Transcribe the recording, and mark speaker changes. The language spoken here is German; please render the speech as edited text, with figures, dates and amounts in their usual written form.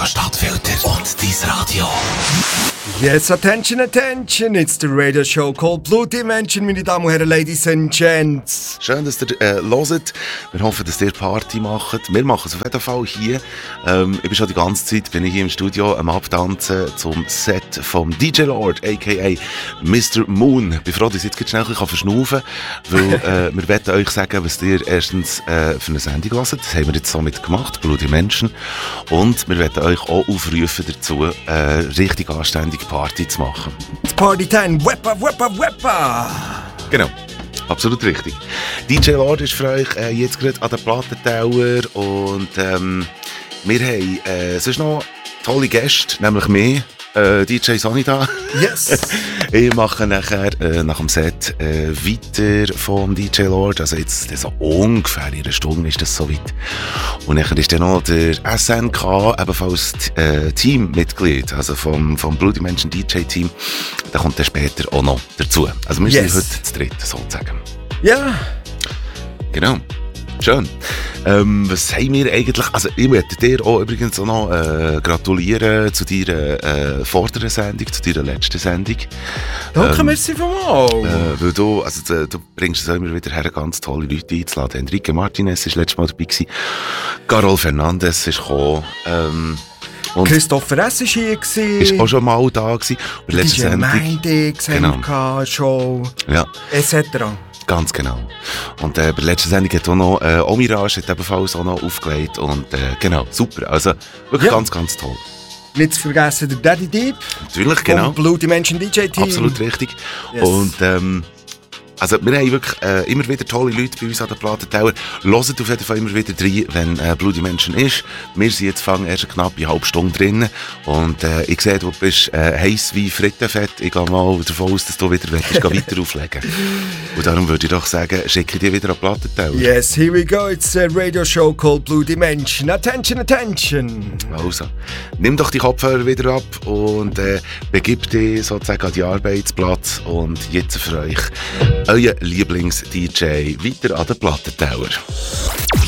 Speaker 1: Radio Stadtfilter und dein Radio.
Speaker 2: Yes, attention, attention. It's the radio show called Blue Dimension, meine Damen und Herren, Ladies and Gents.
Speaker 3: Schön, dass ihr hört. Wir hoffen, dass ihr Party macht. Wir machen es auf jeden Fall hier. Ich bin schon die ganze Zeit hier im Studio am Abtanzen zum Set vom DJ Lord, a.k.a. Mr. Moon. Ich bin froh, dass ich jetzt schnell ein bisschen verschnaufen kann, weil wir wollen euch sagen, was ihr erstens für eine Sendung hört. Das haben wir jetzt somit gemacht, Blue Dimension. Und wir wollen euch auch aufrufen dazu, richtig anständige Party zu machen.
Speaker 2: It's Party Time. Weppa, weppa, weppa.
Speaker 3: Genau. Absolut richtig. DJ Lord ist für euch jetzt gerade an der Plattentower und wir haben sonst noch tolle Gäste, nämlich mich, DJ Sonida.
Speaker 2: Yes!
Speaker 3: Ich mache nachher nach dem Set weiter vom DJ Lord, also jetzt so ungefähr in einer Stunde ist das soweit. Und nachher ist dann noch der SNK, ebenfalls Teammitglied, also vom Blue Dimension DJ-Team, der kommt dann später auch noch dazu. Also wir sind heute zu dritt, sozusagen.
Speaker 2: Ja.
Speaker 3: Genau. Schön. Was haben wir eigentlich... Also ich möchte dir auch übrigens auch noch gratulieren zu deiner vorderen Sendung, zu deiner letzten Sendung.
Speaker 2: Danke, merci vielmals.
Speaker 3: Weil du bringst es auch immer wieder her, ganz tolle Leute einzuladen. Enrique Martinez war letztes Mal dabei gewesen. Carol Fernandes ist gekommen. Und
Speaker 2: Christopher S. war hier.
Speaker 3: Ist auch schon mal da gewesen. Und letzte Sendung...
Speaker 2: genau. Show.
Speaker 3: Ja.
Speaker 2: Etc.
Speaker 3: Ganz genau. Und bei der letzten Sendung hat auch noch Omirage hat ebenfalls auch noch aufgelegt. Und genau, super. Also wirklich ganz, ganz toll.
Speaker 2: Nicht zu vergessen der Daddy Deep.
Speaker 3: Natürlich, genau.
Speaker 2: Vom Blue Dimension DJ Team.
Speaker 3: Absolut richtig.
Speaker 2: Yes.
Speaker 3: Und also wir haben wirklich immer wieder tolle Leute bei uns an der Plattentower. Hört auf jeden Fall immer wieder rein, wenn Blue Dimension ist. Wir sind jetzt erst knapp eine halbe Stunde drin. Und ich sehe, du bist heiß wie Frittenfett. Ich gehe mal davon aus, dass du wieder weiter auflegen. Und darum würde ich doch sagen, schicke ich dich wieder an die Plattentower.
Speaker 2: Yes, here we go. It's a radio show called Blue Dimension. Attention, attention.
Speaker 3: Also, nimm doch die Kopfhörer wieder ab und begib dich sozusagen an den Arbeitsplatz. Und jetzt für euch euer Lieblings-DJ weiter an der Plattentower.